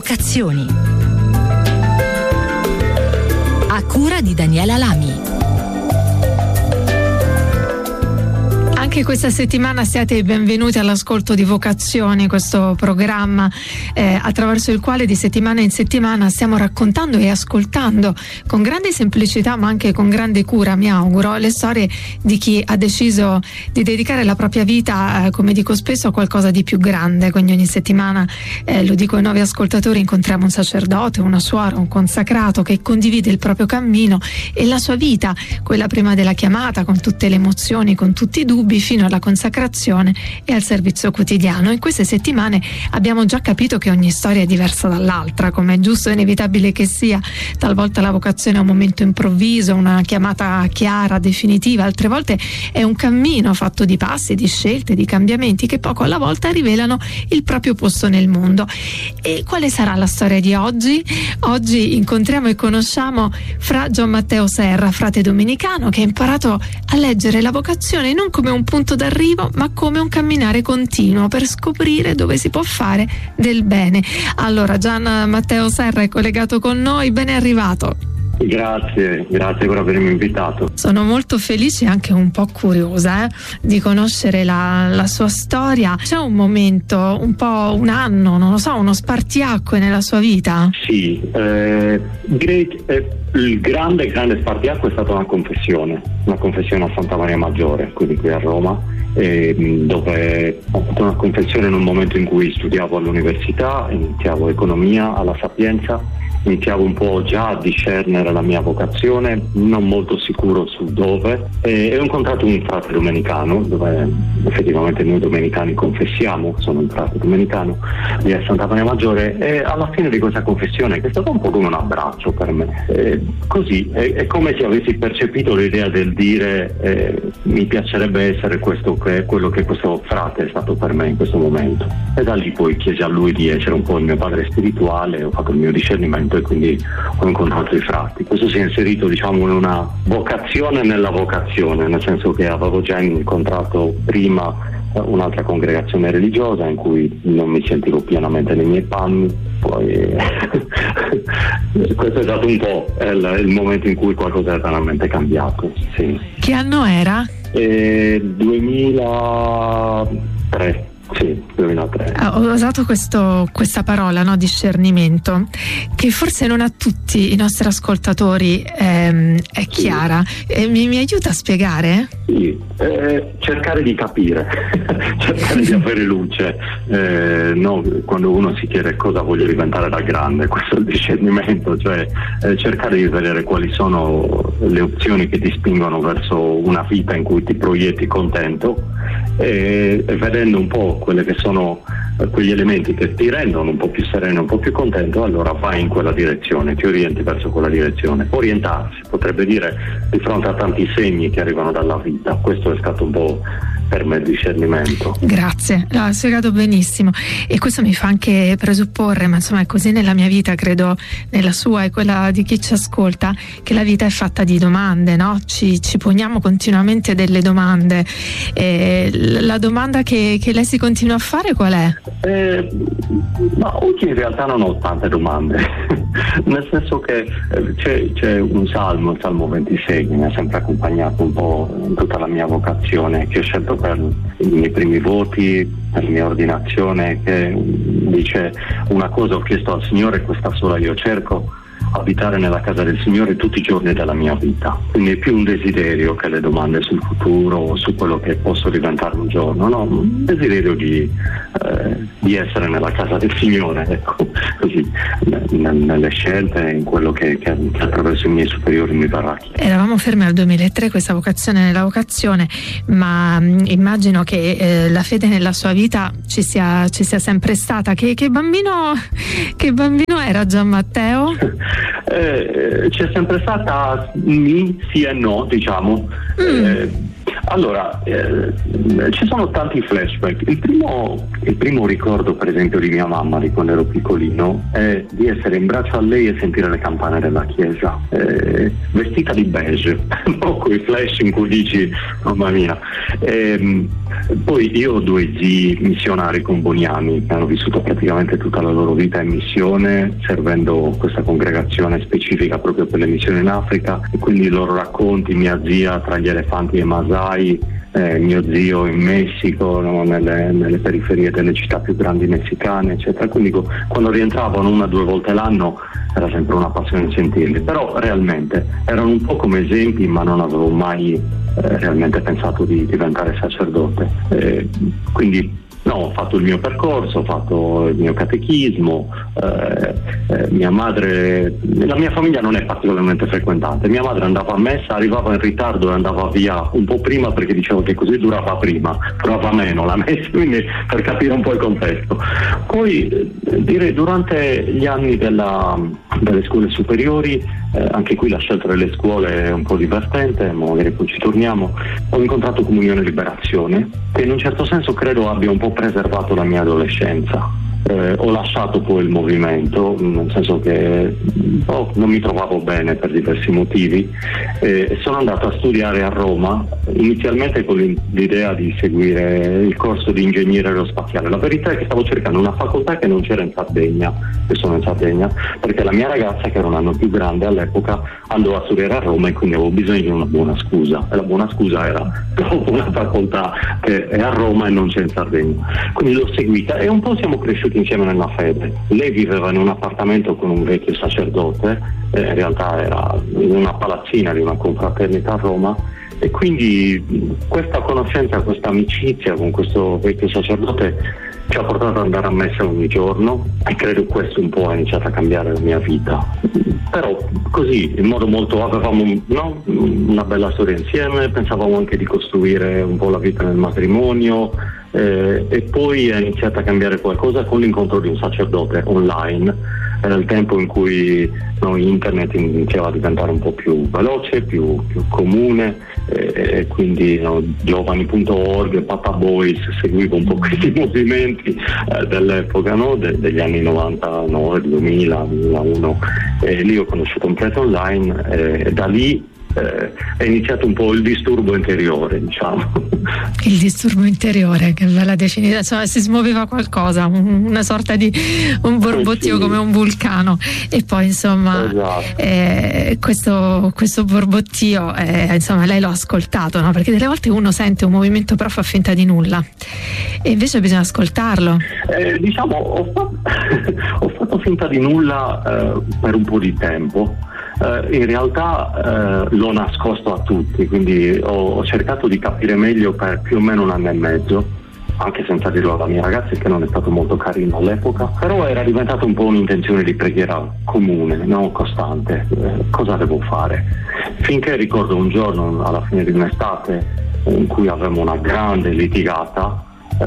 Vocazioni. A cura di Daniela Lami. Anche questa settimana siate benvenuti all'ascolto di Vocazioni, questo programma attraverso il quale di settimana in settimana stiamo raccontando e ascoltando con grande semplicità ma anche con grande cura, mi auguro, le storie di chi ha deciso di dedicare la propria vita, come dico spesso, a qualcosa di più grande. Quindi ogni settimana, lo dico ai nuovi ascoltatori, incontriamo un sacerdote, una suora, un consacrato che condivide il proprio cammino e la sua vita, quella prima della chiamata, con tutte le emozioni, con tutti i dubbi, fino alla consacrazione e al servizio quotidiano. In queste settimane abbiamo già capito che ogni storia è diversa dall'altra, come è giusto e inevitabile che sia. Talvolta la vocazione è un momento improvviso, una chiamata chiara, definitiva, altre volte è un cammino fatto di passi, di scelte, di cambiamenti che poco alla volta rivelano il proprio posto nel mondo. E quale sarà la storia di oggi? Oggi incontriamo e conosciamo Fra Gian Matteo Serra, frate domenicano che ha imparato a leggere la vocazione non come un punto d'arrivo ma come un camminare continuo per scoprire dove si può fare del bene. Allora, Gian Matteo Serra è collegato con noi, ben arrivato. Grazie per avermi invitato. Sono molto felice e anche un po' curiosa di conoscere la sua storia. C'è un momento, un po' un anno, non lo so, uno spartiacque nella sua vita? Sì, il grande spartiacque è stata una confessione a Santa Maria Maggiore, quindi qui a Roma, dove ho fatto una confessione in un momento in cui studiavo all'università, iniziavo economia alla Sapienza, iniziavo un po' già a discernere la mia vocazione, non molto sicuro su dove, e ho incontrato un frate domenicano, dove effettivamente noi domenicani confessiamo, sono un frate domenicano di Santa Maria Maggiore, e alla fine di questa confessione, che è stato un po' come un abbraccio per me, così, è come se avessi percepito l'idea del dire mi piacerebbe essere questo che è quello che questo frate è stato per me in questo momento, e da lì poi chiesi a lui di essere un po' il mio padre spirituale, ho fatto il mio discernimento e quindi ho incontrato i frati. Questo si è inserito, diciamo, in una vocazione nella vocazione, nel senso che avevo già incontrato prima un'altra congregazione religiosa in cui non mi sentivo pienamente nei miei panni, poi questo è stato un po' il momento in cui qualcosa è veramente cambiato. Sì. Che anno era? 2003. Sì, 2003. Ho usato questa parola, no, discernimento, che forse non a tutti i nostri ascoltatori è chiara. Mi aiuta a spiegare? Sì, cercare di capire, cercare di avere luce. No, quando uno si chiede cosa voglio diventare da grande, questo è il discernimento, cioè cercare di vedere quali sono le opzioni che ti spingono verso una vita in cui ti proietti contento, e vedendo un po' quelle che sono quegli elementi che ti rendono un po' più sereno, un po' più contento, allora vai in quella direzione, ti orienti verso quella direzione. Orientarsi, potrebbe dire, di fronte a tanti segni che arrivano dalla vita. Questo è stato un po' per me il discernimento. Grazie, l'ha spiegato benissimo, e questo mi fa anche presupporre, ma insomma è così nella mia vita, credo nella sua e quella di chi ci ascolta, che la vita è fatta di domande, no? Ci poniamo continuamente delle domande. La domanda che lei si continua a fare qual è? Ma oggi in realtà non ho tante domande, nel senso che c'è un salmo, il Salmo 26, che mi ha sempre accompagnato un po' in tutta la mia vocazione, che ho scelto per i miei primi voti, per la mia ordinazione, che dice una cosa: ho chiesto al Signore, questa sola io cerco, abitare nella casa del Signore tutti i giorni della mia vita. Quindi è più un desiderio che le domande sul futuro o su quello che posso diventare un giorno, no? Un desiderio di essere nella casa del Signore, ecco, così, nelle scelte, in quello che attraverso i miei superiori mi verrà chiesto. Eravamo fermi al 2003, questa vocazione nella vocazione, ma immagino che la fede nella sua vita ci sia sempre stata. Che bambino era Gian Matteo? C'è sempre stata sì e no, diciamo. Allora, ci sono tanti flashback. Il primo ricordo, per esempio, di mia mamma di quando ero piccolino è di essere in braccio a lei e sentire le campane della chiesa, vestita di beige. no? Quei flash in cui dici mamma mia. Poi io ho 2 zii missionari comboniani che hanno vissuto praticamente tutta la loro vita in missione, servendo questa congregazione specifica proprio per le missioni in Africa, e quindi i loro racconti, mia zia tra gli elefanti e i Masai, mio zio in Messico, no? nelle periferie delle città più grandi messicane, eccetera. Quindi quando rientravano 1 o 2 volte l'anno era sempre una passione sentirli, però realmente erano un po' come esempi, ma non avevo mai realmente pensato di diventare sacerdote. Quindi no, ho fatto il mio percorso, ho fatto il mio catechismo, mia madre, la mia famiglia non è particolarmente frequentante, mia madre andava a messa, arrivava in ritardo e andava via un po' prima perché diceva che così durava meno la messa, quindi per capire un po' il contesto. Poi direi durante gli anni delle scuole superiori, anche qui la scelta delle scuole è un po' divertente, magari poi ci torniamo, ho incontrato Comunione e Liberazione, che in un certo senso credo abbia un po' preservato la mia adolescenza. Ho lasciato poi il movimento, nel senso che non mi trovavo bene per diversi motivi, sono andato a studiare a Roma, inizialmente con l'idea di seguire il corso di ingegneria aerospaziale. La verità è che stavo cercando una facoltà che non c'era in Sardegna, e sono in Sardegna, perché la mia ragazza, che era un anno più grande all'epoca, andò a studiare a Roma e quindi avevo bisogno di una buona scusa, e la buona scusa era dopo una facoltà che è a Roma e non c'è in Sardegna. Quindi l'ho seguita e un po' siamo cresciuti insieme nella fede. Lei viveva in un appartamento con un vecchio sacerdote, in realtà era in una palazzina di una confraternita a Roma, e quindi questa conoscenza, questa amicizia con questo vecchio sacerdote ci ha portato ad andare a messa ogni giorno, e credo questo un po' ha iniziato a cambiare la mia vita. Però così, in modo molto, avevamo una bella storia insieme, pensavamo anche di costruire un po' la vita nel matrimonio, e poi è iniziato a cambiare qualcosa con l'incontro di un sacerdote online. Era il tempo in cui internet iniziava a diventare un po' più veloce, più comune, e quindi giovani.org, Papa Boys, seguivo un po' questi movimenti dell'epoca, degli anni 99, 2000, 2001, e lì ho conosciuto un prete online, e da lì è iniziato un po' il disturbo interiore, diciamo. Il disturbo interiore, che bella definizione, insomma, si smuoveva qualcosa, una sorta di un borbottio, sì, come un vulcano, e poi insomma, esatto. Questo borbottio, insomma, lei l'ha ascoltato, no? Perché delle volte uno sente un movimento però fa finta di nulla, e invece bisogna ascoltarlo. Diciamo, ho fatto finta di nulla per un po' di tempo. In realtà l'ho nascosto a tutti, quindi ho cercato di capire meglio per più o meno 1 anno e mezzo, anche senza dirlo alla mia ragazza, che non è stato molto carino all'epoca, però era diventato un po' un'intenzione di preghiera comune, non costante. Cosa devo fare? Finché ricordo un giorno alla fine di un'estate in cui avevamo una grande litigata,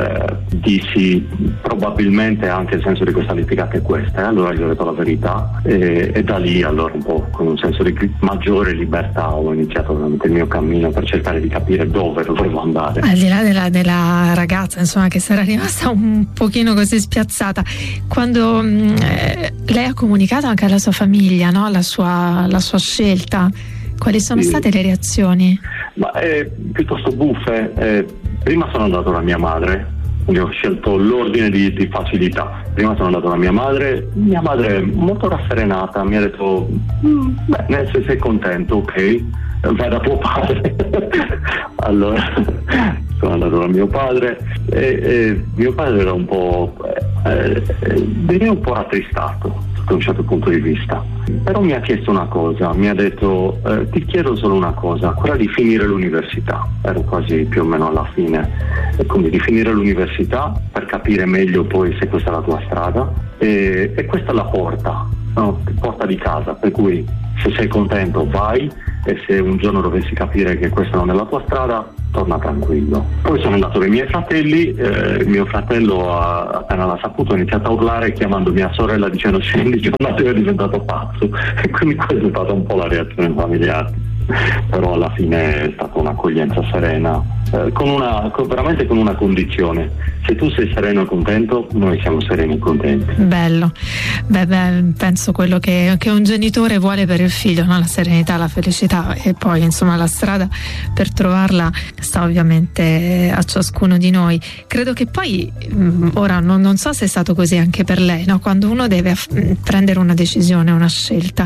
dissi probabilmente anche il senso di questa litigata è questa, e allora gli ho detto la verità, e da lì allora un po' con un senso di maggiore libertà ho iniziato veramente il mio cammino per cercare di capire dove dovevo andare. Al di là della ragazza, insomma, che sarà rimasta un pochino così spiazzata, quando lei ha comunicato anche alla sua famiglia, no? la sua scelta, quali sono state le reazioni? Ma piuttosto buffe. Prima sono andato da mia madre, quindi ho scelto l'ordine di facilità. Prima sono andato da mia madre molto rasserenata, mi ha detto bene, se sei contento, ok, vai da tuo padre. Allora sono andato da mio padre, e mio padre era un po' direi un po' rattristato da un certo punto di vista, però mi ha chiesto una cosa, mi ha detto ti chiedo solo una cosa, quella di finire l'università. Ero quasi più o meno alla fine, e quindi di finire l'università per capire meglio poi se questa è la tua strada, e questa è la porta, no? Porta di casa, per cui se sei contento vai, e se un giorno dovessi capire che questa non è la tua strada, torna tranquillo. Poi sono andato dai miei fratelli, mio fratello appena l'ha saputo ha iniziato a urlare chiamando mia sorella dicendo scendi, Matteo è diventato pazzo, e quindi questa è stata un po' la reazione familiare, però alla fine è stata un'accoglienza serena, veramente con una condizione: se tu sei sereno e contento, noi siamo sereni e contenti. Bello, penso quello che un genitore vuole per il figlio, no? La serenità, la felicità, e poi insomma la strada per trovarla sta ovviamente a ciascuno di noi. Credo che poi ora non so se è stato così anche per lei, no? Quando uno deve prendere una decisione, una scelta,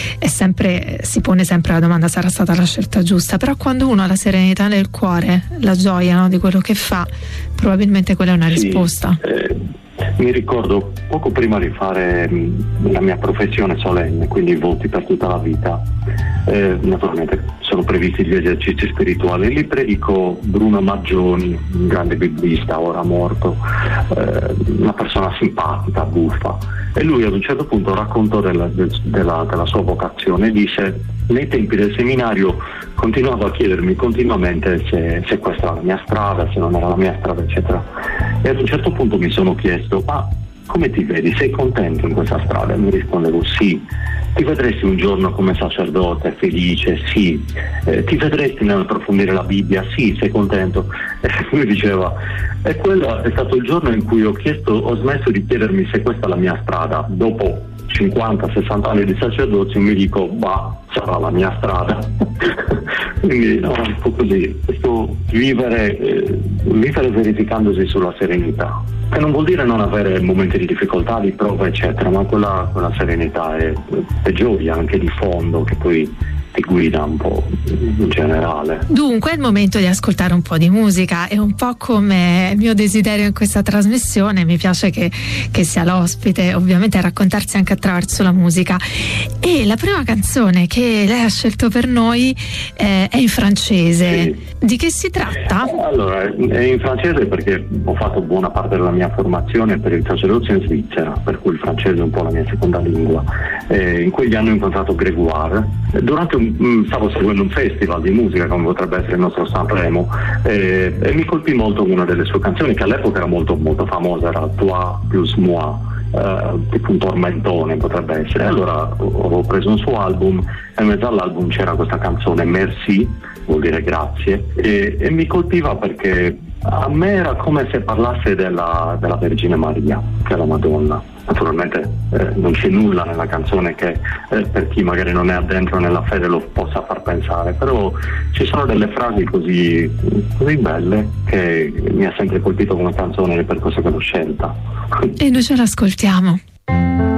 si pone sempre la domanda: sarà stata la scelta giusta? Però quando uno ha la serenità nel cuore, la gioia, no, di quello che fa, probabilmente quella è una risposta. Mi ricordo poco prima di fare la mia professione solenne, quindi voti per tutta la vita, naturalmente sono previsti gli esercizi spirituali. Lì predico Bruno Maggioni, un grande biblista ora morto, una persona simpatica, buffa, e lui ad un certo punto raccontò della sua vocazione. Dice: nei tempi del seminario continuavo a chiedermi continuamente se questa era la mia strada, se non era la mia strada, eccetera. E ad un certo punto mi sono chiesto: ma come ti vedi? Sei contento in questa strada? E mi rispondevo: sì. Ti vedresti un giorno come sacerdote, felice? Sì. Ti vedresti nell'approfondire la Bibbia? Sì. Sei contento? E lui diceva: e quello è stato il giorno in cui ho smesso di chiedermi se questa è la mia strada. Dopo 50-60 anni di sacerdozio mi dico: bah, sarà la mia strada. Quindi no, un po' così, questo vivere verificandosi sulla serenità, che non vuol dire non avere momenti di difficoltà, di prova eccetera, ma quella serenità è gioia anche di fondo, che poi ti guida un po' in generale. Dunque è il momento di ascoltare un po' di musica, e un po' come mio desiderio in questa trasmissione mi piace che sia l'ospite ovviamente a raccontarsi anche attraverso la musica, e la prima canzone che lei ha scelto per noi è in francese. Sì. Di che si tratta? Allora, è in francese perché ho fatto buona parte della mia formazione per il sacerdozio in Svizzera, per cui il francese è un po' la mia seconda lingua. In quegli anni ho incontrato Grégoire durante stavo seguendo un festival di musica come potrebbe essere il nostro Sanremo, e mi colpì molto una delle sue canzoni, che all'epoca era molto, molto famosa, era Toi plus moi, tipo un tormentone potrebbe essere. Allora ho preso un suo album, e in mezzo all'album c'era questa canzone Merci, vuol dire grazie, e mi colpiva perché a me era come se parlasse della Vergine Maria, che è la Madonna. Naturalmente non c'è nulla nella canzone che per chi magari non è addentro nella fede lo possa far pensare, però ci sono delle frasi così belle che mi ha sempre colpito come canzone, e per questo che l'ho scelta. E noi ce l'ascoltiamo.